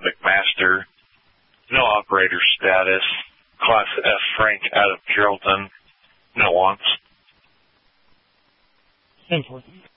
McMaster. No operator status. Class F Frank out of Carrollton. No wants. 10-4.